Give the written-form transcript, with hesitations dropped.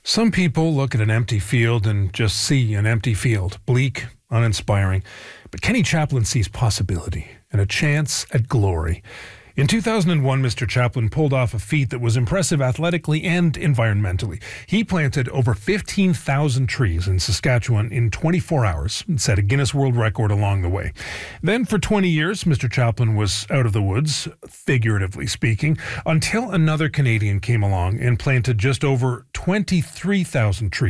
Some people look at an empty field and just see an empty field, bleak, uninspiring. But Kenny Chaplin sees possibility and a chance at glory. In 2001, Mr. Chaplin pulled off a feat that was impressive athletically and environmentally. He planted over 15,000 trees in Saskatchewan in 24 hours and set a Guinness World Record along the way. Then for 20 years, Mr. Chaplin was out of the woods, figuratively speaking, until another Canadian came along and planted just over 23,000 trees.